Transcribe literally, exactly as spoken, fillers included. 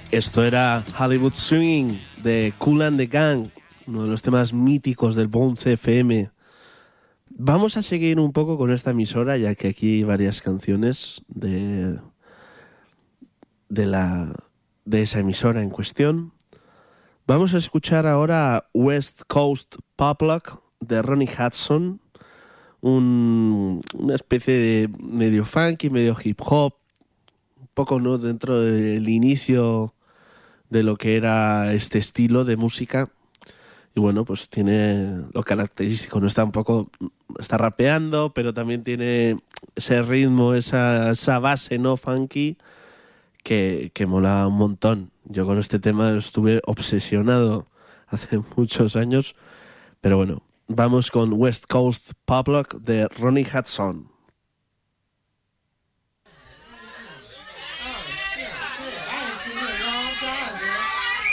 Esto era Hollywood Swinging de Kool and the Gang, uno de los temas míticos del Bounce F M. Vamos a seguir un poco con esta emisora, ya que aquí hay varias canciones de, de, la, de esa emisora en cuestión. Vamos a escuchar ahora West Coast Pop Rock de Ronnie Hudson, un, una especie de medio funky, medio hip hop, un poco, ¿no?, dentro del inicio de lo que era este estilo de música. Y bueno, pues tiene lo característico, no está un poco, está rapeando, pero también tiene ese ritmo, esa, esa base, ¿no?, funky, que, que mola un montón. Yo con este tema estuve obsesionado hace muchos años, pero bueno, vamos con West Coast Pop Rock de Ronnie Hudson. Oh shit, shit, I ain't seen you in a long time.